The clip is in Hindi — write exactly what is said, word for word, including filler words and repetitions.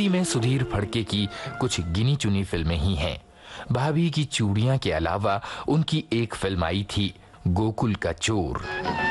हिंदी में सुधीर फड़के की कुछ गिनी चुनी फिल्में ही हैं। भाभी की चूड़ियां के अलावा उनकी एक फिल्म आई थी गोकुल का चोर।